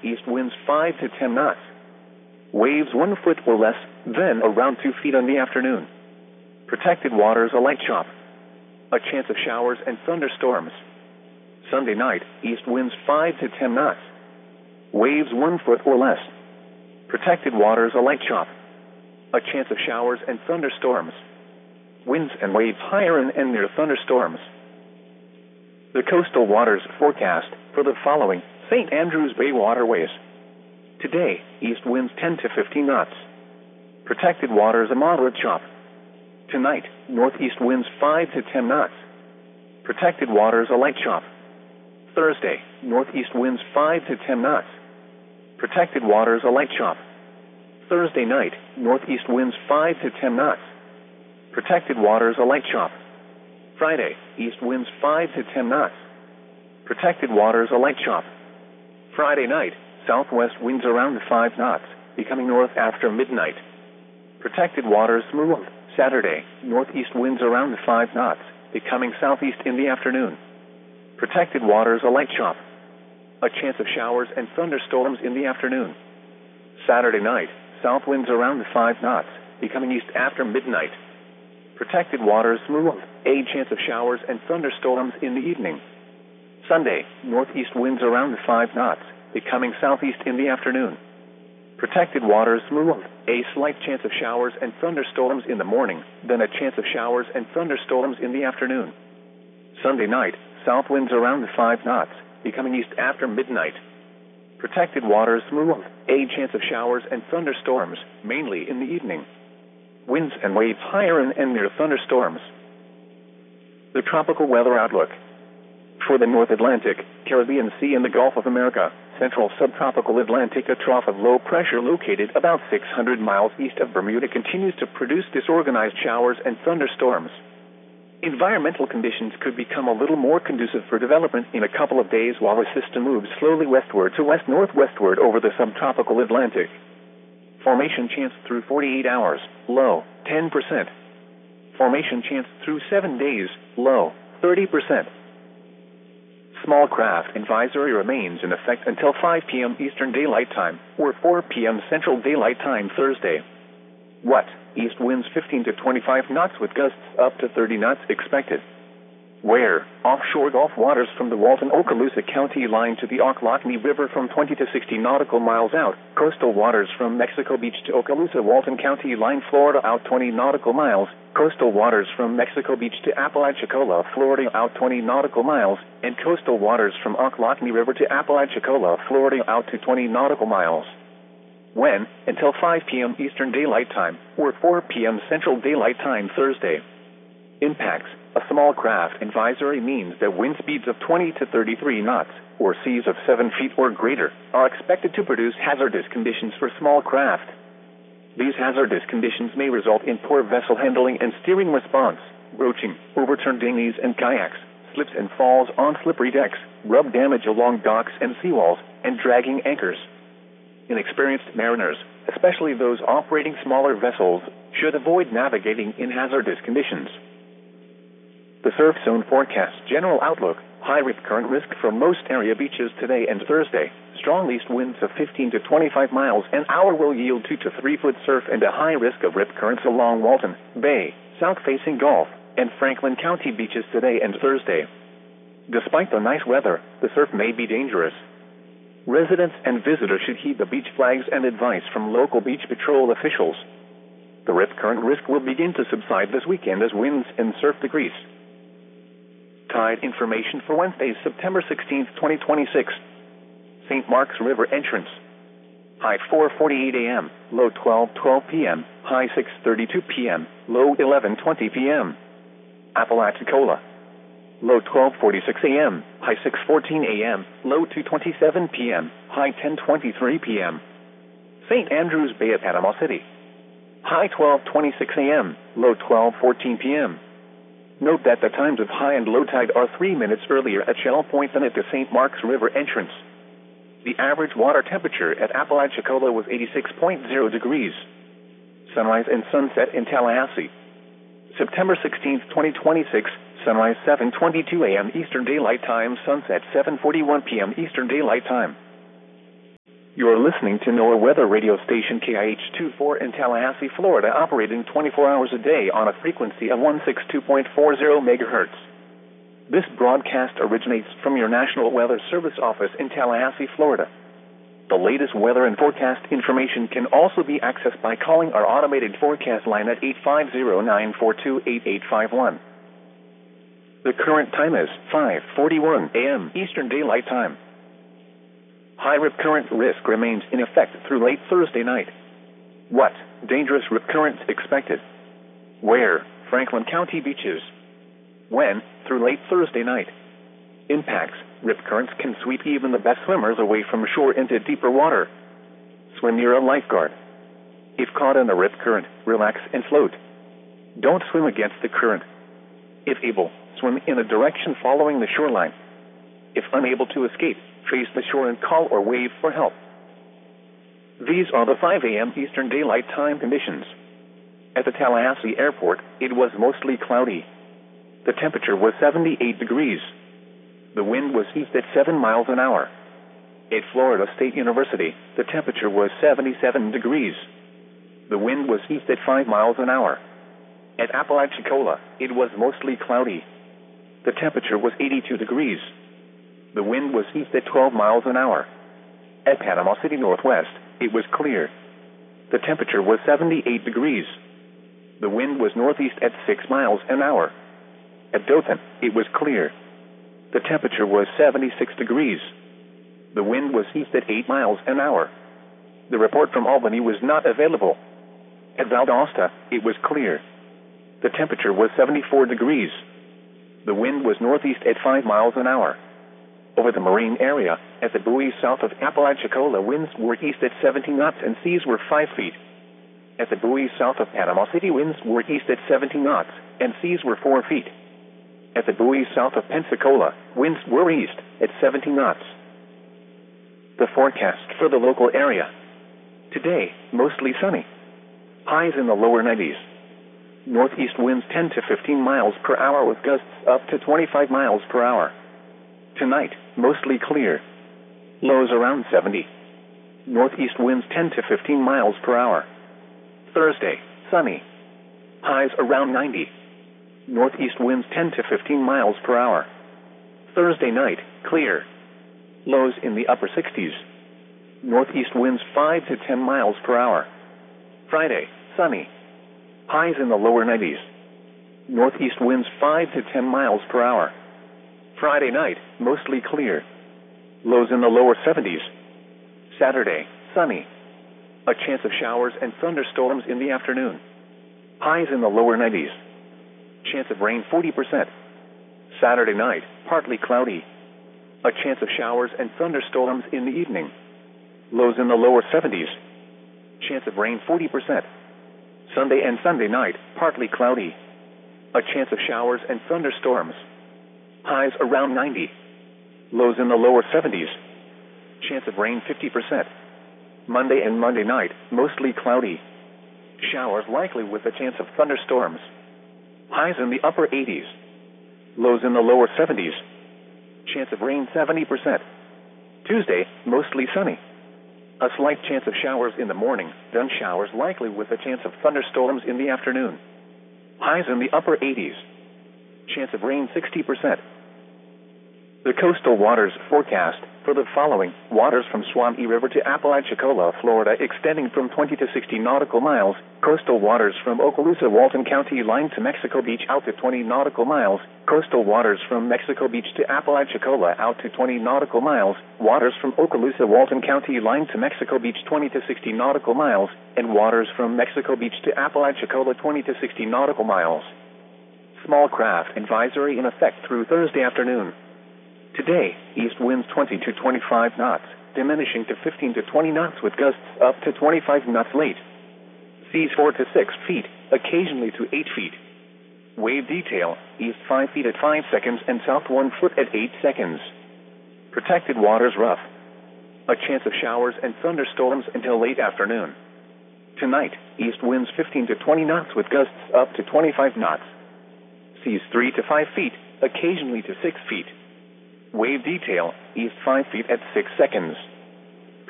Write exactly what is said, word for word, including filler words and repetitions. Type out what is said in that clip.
east winds five to ten knots. Waves one foot or less, then around two feet in the afternoon. Protected waters a light chop. A chance of showers and thunderstorms. Sunday night, east winds five to ten knots. Waves one foot or less. Protected waters a light chop. A chance of showers and thunderstorms. Winds and waves higher in and near thunderstorms. The coastal waters forecast for the following Saint Andrews Bay waterways. Today, east winds ten to fifteen knots. Protected waters a moderate chop. Tonight, northeast winds five to ten knots. Protected waters a light chop. Thursday, northeast winds five to ten knots. Protected waters a light chop. Thursday night, northeast winds five to ten knots. Protected waters a light chop. Friday, east winds five to ten knots. Protected waters a light chop. Friday night, southwest winds around five knots, becoming north after midnight. Protected waters smooth. Saturday, northeast winds around five knots, becoming southeast in the afternoon. Protected waters a light chop. A chance of showers and thunderstorms in the afternoon. Saturday night, south winds around five knots, becoming east after midnight. Protected waters smooth. A chance of showers and thunderstorms in the evening. Sunday, northeast winds around five knots, becoming southeast in the afternoon. Protected waters smooth. A slight chance of showers and thunderstorms in the morning, then a chance of showers and thunderstorms in the afternoon. Sunday night, south winds around five knots, becoming east after midnight. Protected waters smooth. A chance of showers and thunderstorms, mainly in the evening. Winds and waves higher in and near thunderstorms. The tropical weather outlook. For the North Atlantic, Caribbean Sea and the Gulf of America, central subtropical Atlantic, a trough of low pressure located about six hundred miles east of Bermuda continues to produce disorganized showers and thunderstorms. Environmental conditions could become a little more conducive for development in a couple of days while the system moves slowly westward to west-northwestward over the subtropical Atlantic. Formation chance through forty-eight hours, low, ten percent. Formation chance through seven days, low, thirty percent. Small craft advisory remains in effect until five p.m. Eastern Daylight Time, or four p.m. Central Daylight Time Thursday. What? East winds fifteen to twenty-five knots with gusts up to thirty knots expected. Where? Offshore Gulf waters from the Walton-Okaloosa County line to the Ocklawahnee River from twenty to sixty nautical miles out. Coastal waters from Mexico Beach to Okaloosa-Walton County line, Florida out twenty nautical miles. Coastal waters from Mexico Beach to Apalachicola, Florida out twenty nautical miles. And coastal waters from Ocklawahnee River to Apalachicola, Florida out to twenty nautical miles. When? Until five p.m. Eastern Daylight Time, or four p.m. Central Daylight Time Thursday. Impacts. A small craft advisory means that wind speeds of twenty to thirty-three knots, or seas of seven feet or greater, are expected to produce hazardous conditions for small craft. These hazardous conditions may result in poor vessel handling and steering response, broaching, overturned dinghies and kayaks, slips and falls on slippery decks, rub damage along docks and seawalls, and dragging anchors. Inexperienced mariners, especially those operating smaller vessels, should avoid navigating in hazardous conditions. The surf zone forecast general outlook: high rip current risk for most area beaches today and Thursday. Strong east winds of fifteen to twenty-five miles an hour will yield two to three foot surf and a high risk of rip currents along Walton Bay, south-facing Gulf, and Franklin County beaches today and Thursday. Despite the nice weather, the surf may be dangerous. Residents and visitors should heed the beach flags and advice from local beach patrol officials. The rip current risk will begin to subside this weekend as winds and surf decrease. Tide information for Wednesday, September sixteenth, twenty twenty-six. Saint Mark's River entrance. High four forty-eight a.m., low twelve twelve p.m., high six thirty-two p.m., low eleven twenty p.m. Apalachicola. Low twelve forty-six a.m., high six fourteen a.m., low two twenty-seven p.m., high ten twenty-three p.m. Saint Andrews Bay at Panama City. High twelve twenty-six a.m., low twelve fourteen p.m. Note that the times of high and low tide are three minutes earlier at Shell Point than at the Saint Mark's River entrance. The average water temperature at Apalachicola was eighty-six point zero degrees. Sunrise and sunset in Tallahassee. September sixteenth, twenty twenty-six, sunrise seven twenty-two a.m. Eastern Daylight Time, sunset seven forty-one p.m. Eastern Daylight Time. You're listening to NOAA weather radio station K I H twenty-four in Tallahassee, Florida, operating twenty-four hours a day on a frequency of one sixty-two point four zero megahertz. This broadcast originates from your National Weather Service office in Tallahassee, Florida. The latest weather and forecast information can also be accessed by calling our automated forecast line at eight five zero, nine four two, eight eight five one. The current time is five forty-one a m Eastern Daylight Time. High rip current risk remains in effect through late Thursday night. What? Dangerous rip currents expected. Where? Franklin County beaches. When? Through late Thursday night. Impacts. Rip currents can sweep even the best swimmers away from shore into deeper water. Swim near a lifeguard. If caught in a rip current, relax and float. Don't swim against the current. If able, swim in a direction following the shoreline. If unable to escape, face the shore and call or wave for help. These are the five a m Eastern Daylight Time conditions. At the Tallahassee Airport, it was mostly cloudy. The temperature was seventy-eight degrees. The wind was east at seven miles an hour. At Florida State University, the temperature was seventy-seven degrees. The wind was east at five miles an hour. At Apalachicola, it was mostly cloudy. The temperature was eighty-two degrees. The wind was east at twelve miles an hour. At Panama City Northwest, it was clear. The temperature was seventy-eight degrees. The wind was northeast at six miles an hour. At Dothan, it was clear. The temperature was seventy-six degrees. The wind was east at eight miles an hour. The report from Albany was not available. At Valdosta, it was clear. The temperature was seventy-four degrees. The wind was northeast at five miles an hour. Over the marine area, at the buoys south of Apalachicola, winds were east at seventeen knots and seas were five feet. At the buoys south of Panama City, winds were east at seventeen knots and seas were four feet. At the buoys south of Pensacola, winds were east at seventeen knots. The forecast for the local area. Today, mostly sunny. Highs in the lower nineties. Northeast winds ten to fifteen miles per hour with gusts up to twenty-five miles per hour. Tonight, mostly clear. Lows around seventy. Northeast winds ten to fifteen miles per hour. Thursday, sunny. Highs around ninety. Northeast winds ten to fifteen miles per hour. Thursday night, clear. Lows in the upper sixties. Northeast winds five to ten miles per hour. Friday, sunny. Highs in the lower nineties. Northeast winds five to ten miles per hour. Friday night, mostly clear. Lows in the lower seventies. Saturday, sunny. A chance of showers and thunderstorms in the afternoon. Highs in the lower nineties. Chance of rain forty percent. Saturday night, partly cloudy. A chance of showers and thunderstorms in the evening. Lows in the lower seventies. Chance of rain forty percent. Sunday and Sunday night, partly cloudy. A chance of showers and thunderstorms. Highs around ninety. Lows in the lower seventies. Chance of rain fifty percent. Monday and Monday night, mostly cloudy. Showers likely with a chance of thunderstorms. Highs in the upper eighties. Lows in the lower seventies. Chance of rain seventy percent. Tuesday, mostly sunny. A slight chance of showers in the morning, then showers likely with a chance of thunderstorms in the afternoon. Highs in the upper eighties. Chance of rain sixty percent. The coastal waters forecast for the following: waters from Suwannee River to Apalachicola, Florida, extending from twenty to sixty nautical miles. Coastal waters from Okaloosa, Walton County line to Mexico Beach out to twenty nautical miles. Coastal waters from Mexico Beach to Apalachicola out to twenty nautical miles. Waters from Okaloosa, Walton County line to Mexico Beach twenty to sixty nautical miles. And waters from Mexico Beach to Apalachicola twenty to sixty nautical miles. Small craft advisory in effect through Thursday afternoon. Today, east winds twenty to twenty-five knots, diminishing to fifteen to twenty knots with gusts up to twenty-five knots late. Seas four to six feet, occasionally to eight feet. Wave detail, east five feet at five seconds and south one foot at eight seconds. Protected waters rough. A chance of showers and thunderstorms until late afternoon. Tonight, east winds fifteen to twenty knots with gusts up to twenty-five knots. Seas three to five feet, occasionally to six feet. Wave detail, east five feet at six seconds.